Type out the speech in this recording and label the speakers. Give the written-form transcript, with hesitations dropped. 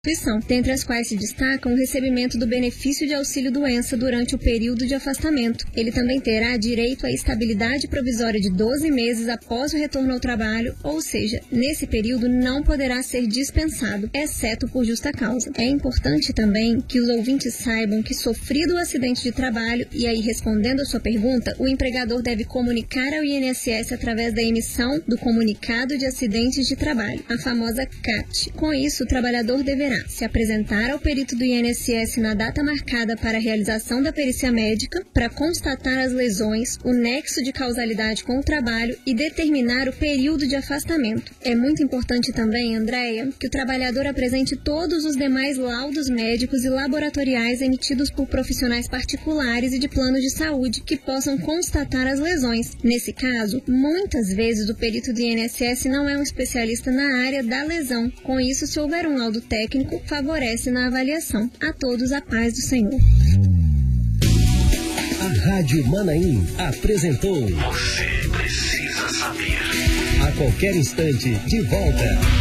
Speaker 1: instituição, dentre as quais se destacam o recebimento do benefício de auxílio-doença durante o período de afastamento. Ele também terá direito à estabilidade provisória de 12 meses após o retorno ao trabalho, ou seja, nesse período não poderá ser dispensado, exceto por justa causa. É importante também que os ouvintes saibam que, sofrido o acidente de trabalho, e aí respondendo a sua pergunta, o empregador deve comunicar ao INSS através da emissão do Comunicado de Acidentes de Trabalho, a famosa CAT. Com isso, o trabalhador deverá se apresentar ao perito do INSS na data marcada para a realização da perícia médica para constatar as lesões, o nexo de causalidade com o trabalho e determinar o período de afastamento. É muito importante também, Andréia, que o trabalhador apresente todos os demais laudos médicos e laboratoriais emitidos por profissionais particulares e de plano de saúde que possam constatar as lesões. Nesse caso, muitas vezes o perito do INSS não é um especialista na área da lesão. Com isso, se houver um laudo técnico, favorece na avaliação. A todos a paz do Senhor.
Speaker 2: A Rádio Manaim apresentou
Speaker 3: Você precisa saber.
Speaker 2: A qualquer instante, de volta.